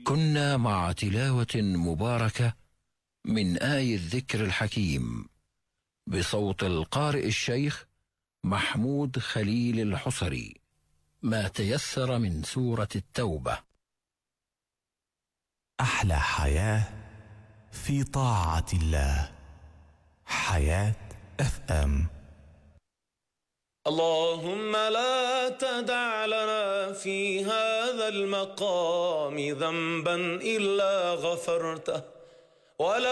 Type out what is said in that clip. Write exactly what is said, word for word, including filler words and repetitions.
كنا مع تلاوة مباركة من آي الذكر الحكيم بصوت القارئ الشيخ محمود خليل الحصري، ما تيسر من سورة التوبة. أحلى حياة في طاعة الله. حياة اف ام. اللهم لا تدع لنا في هذا المقام ذنبا إلا غفرته ولا